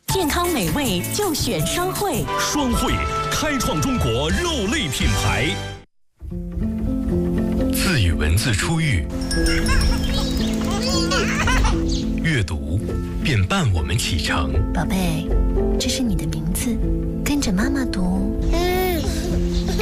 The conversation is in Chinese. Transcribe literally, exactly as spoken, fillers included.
健康美味就选双汇， 双汇开创中国肉类品牌。字与文字初遇，阅读便伴我们启程。 宝贝，这是你的名字，跟着妈妈读。